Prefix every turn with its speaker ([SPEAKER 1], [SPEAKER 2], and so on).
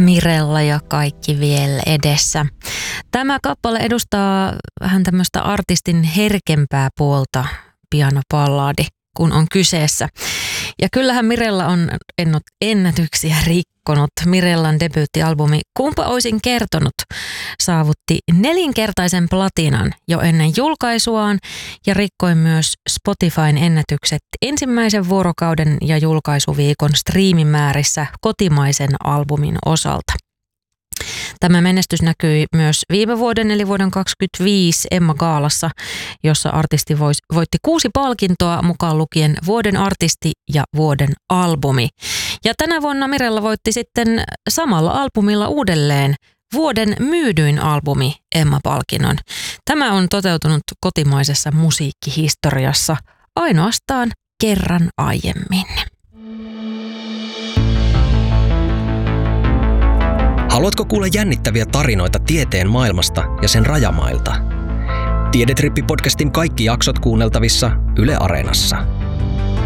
[SPEAKER 1] Mirella ja kaikki vielä edessä. Tämä kappale edustaa vähän tämmöistä artistin herkempää puolta, pianoballaadi, kun on kyseessä. Ja kyllähän Mirella on ennätyksiä rikkonut. Mirellan debyyttialbumi Kumpa oisin kertonut saavutti 4-kertaisen platinan jo ennen julkaisuaan ja rikkoi myös Spotifyn ennätykset ensimmäisen vuorokauden ja julkaisuviikon striimimäärissä kotimaisen albumin osalta. Tämä menestys näkyi myös viime vuoden eli vuoden 2025 Emma-gaalassa, jossa artisti voitti 6 palkintoa mukaan lukien vuoden artisti ja vuoden albumi. Ja tänä vuonna Mirella voitti sitten samalla albumilla uudelleen vuoden myydyin albumi Emma-palkinnon. Tämä on toteutunut kotimaisessa musiikkihistoriassa ainoastaan kerran aiemmin.
[SPEAKER 2] Haluatko kuulla jännittäviä tarinoita tieteen maailmasta ja sen rajamailta? Tiedetrippi-podcastin kaikki jaksot kuunneltavissa Yle Areenassa.